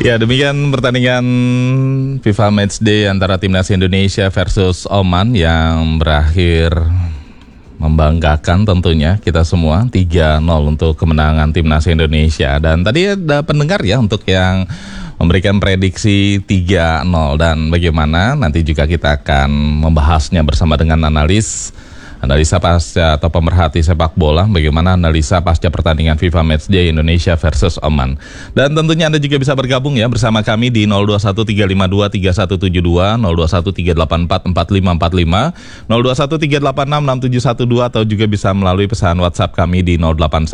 Ya, demikian pertandingan FIFA Matchday antara Timnas Indonesia versus Oman yang berakhir membanggakan tentunya kita semua 3-0 untuk kemenangan Timnas Indonesia. Dan tadi ada pendengar ya untuk yang memberikan prediksi 3-0 dan bagaimana nanti juga kita akan membahasnya bersama dengan analisa pasca atau pemerhati sepak bola, bagaimana analisa pasca pertandingan FIFA Matchday Indonesia versus Oman. Dan tentunya Anda juga bisa bergabung ya bersama kami di 0213523172, 0213844545, 0213866712 atau juga bisa melalui pesan WhatsApp kami di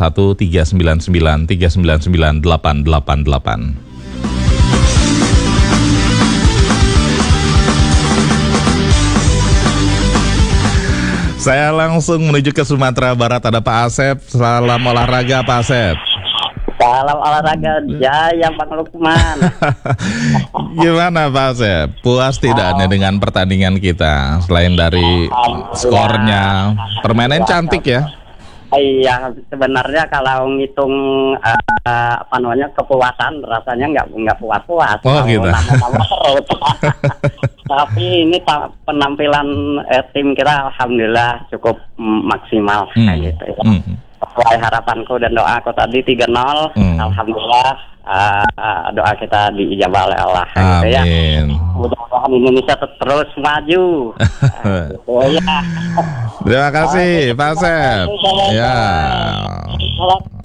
081399399888. Saya langsung menuju ke Sumatera Barat, ada Pak Asep. Salam olahraga Pak Asep. Salam olahraga Jaya Bang Lukman. Gimana Pak Asep? Puas tidak Anda dengan pertandingan kita? Selain dari skornya, permainan cantik ya? Iya, sebenarnya kalau ngitung kepuasan rasanya nggak puas-puas. Oh gitu. Nama-nama terus. Tapi ini penampilan tim kita alhamdulillah cukup maksimal kayak gitu ya. Sesuai harapanku dan doaku tadi 3-0, alhamdulillah doa kita diijabah oleh Allah gitu ya. Mudah-mudahan Indonesia terus maju. Terima kasih Pak Asep. Ya.